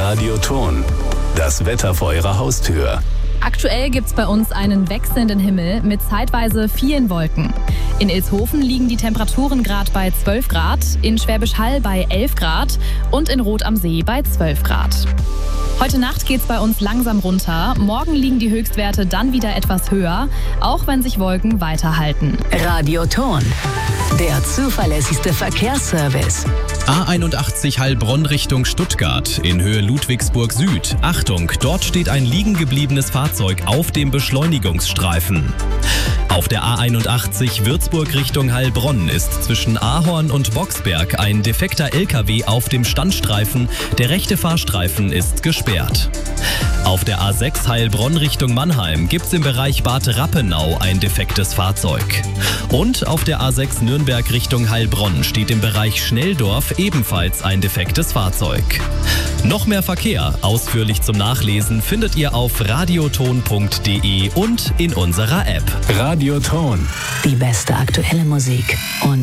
Radioton. Das Wetter vor Ihrer Haustür. Aktuell gibt's bei uns einen wechselnden Himmel mit zeitweise vielen Wolken. In Ilshofen liegen die Temperaturen gerade bei 12 Grad, in Schwäbisch Hall bei 11 Grad und in Rot am See bei 12 Grad. Heute Nacht geht's bei uns langsam runter. Morgen liegen die Höchstwerte dann wieder etwas höher, auch wenn sich Wolken weiterhalten. Radioton, der zuverlässigste Verkehrsservice. A81 Heilbronn Richtung Stuttgart in Höhe Ludwigsburg Süd. Achtung, dort steht ein liegen gebliebenes Fahrzeug auf dem Beschleunigungsstreifen. Auf der A81 Würzburg Richtung Heilbronn ist zwischen Ahorn und Boxberg ein defekter LKW auf dem Standstreifen. Der rechte Fahrstreifen ist gesperrt. Auf der A6 Heilbronn Richtung Mannheim gibt's im Bereich Bad Rappenau ein defektes Fahrzeug. Und auf der A6 Nürnberg Richtung Heilbronn steht im Bereich Schnelldorf ebenfalls ein defektes Fahrzeug. Noch mehr Verkehr, ausführlich zum Nachlesen, findet ihr auf radioton.de und in unserer App. Radioton. Die beste aktuelle Musik und